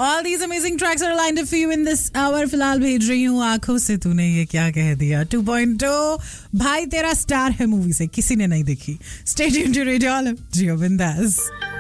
All these amazing tracks are lined up for you in this hour. फिलहाल भेज रही हूँ आंखों से तूने ये क्या कह दिया 2.0 भाई तेरा स्टार है मूवी से किसी ने नहीं देखी. Stay tuned to Radio Olive. जियो बिंदास.